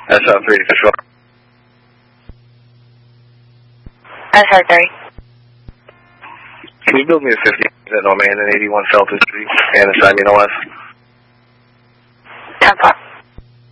SR3 Control. SR3. Can you build me a 50 at Norman and 81 Felton Street and the Simon OS? 10-4.